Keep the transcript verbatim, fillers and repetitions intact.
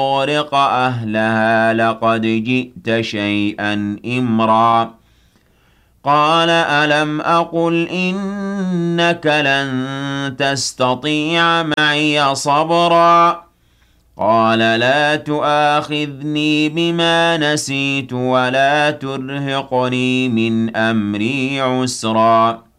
فَأُغْرِقَ أَهْلَهَا لَقَدْ جِئْتَ شَيْئًا إِمْرًا قَالَ أَلَمْ أَقُلْ إِنَّكَ لَن تَسْتَطِيعَ مَعِيَ صَبْرًا قَالَ لَا تُؤَاخِذْنِي بِمَا نَسِيتُ وَلَا تُرْهِقْنِي مِنْ أَمْرِي عُسْرًا